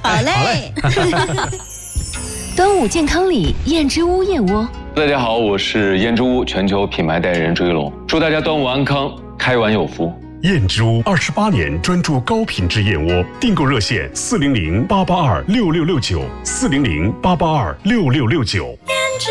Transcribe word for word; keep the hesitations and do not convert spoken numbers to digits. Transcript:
好嘞。 端午健康里，燕之屋燕窝。 大家好，我是燕之屋全球品牌代言人朱一龙，祝大家端午安康，开碗有福。 燕之屋二十八年专注高品质燕窝，订购热线四零零八八二六六六九四零零八八二六六六九。